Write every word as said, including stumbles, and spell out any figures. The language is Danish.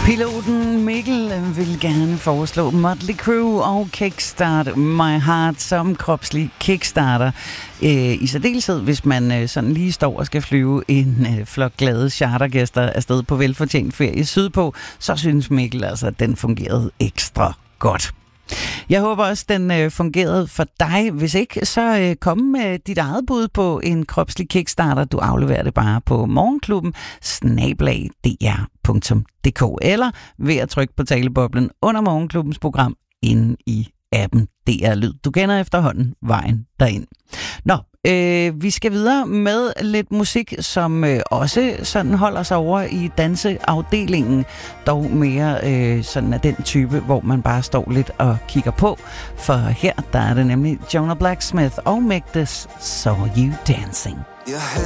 Piloten Mikkel vil gerne foreslå Motley Crue og Kickstart My Heart som kropslig kickstarter. Øh, I særdeleshed, hvis man øh, sådan lige står og skal flyve en øh, flok glade chartergæster afsted på velfortjent ferie sydpå, så synes Mikkel altså, at den fungerede ekstra godt. Jeg håber også, den øh, fungerede for dig. Hvis ikke, så øh, kom med dit eget bud på en kropslig kickstarter. Du afleverer det bare på morgenklubben snabel-a d r punktum d k eller ved at trykke på taleboblen under morgenklubbens program inde i appen D R Lyd. Du kender efterhånden vejen derind. Nå, øh, vi skal videre med lidt musik, som øh, også sådan holder sig over i danseafdelingen. Dog mere øh, sådan af den type, hvor man bare står lidt og kigger på. For her, der er det nemlig Jonah Blacksmith og Make This Saw You Dancing.